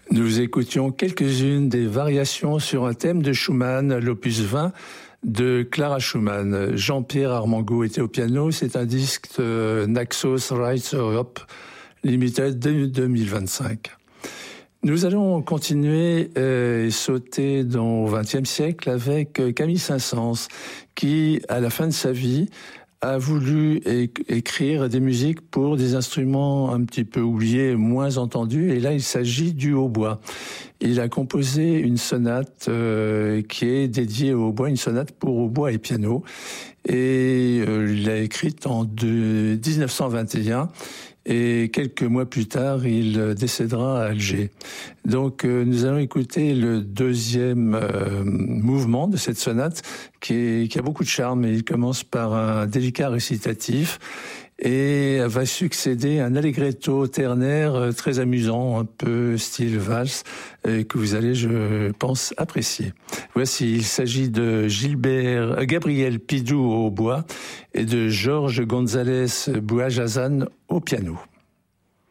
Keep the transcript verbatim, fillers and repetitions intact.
Nous écoutions quelques-unes des variations sur un thème de Schumann, l'opus vingt de Clara Schumann. Jean-Pierre Armengaud était au piano. C'est un disque de Naxos Rights Europe Limited de deux mille vingt-cinq. Nous allons continuer euh, et sauter dans le vingtième siècle avec Camille Saint-Saëns, qui, à la fin de sa vie, a voulu é- écrire des musiques pour des instruments un petit peu oubliés, moins entendus, et là il s'agit du hautbois. Il a composé une sonate euh, qui est dédiée au hautbois, une sonate pour hautbois et piano, et euh, il l'a écrite en de, dix-neuf cent vingt et un, et quelques mois plus tard, il décédera à Alger. Donc, euh, nous allons écouter le deuxième euh, mouvement de cette sonate qui, est, qui a beaucoup de charme. Il commence par un délicat récitatif et va succéder un allegretto ternaire euh, très amusant, un peu style valse, euh, que vous allez, je pense, apprécier. Voici, il s'agit de Gilbert, euh, Gabriel Pidou au hautbois et de Georges González Buajazan au piano.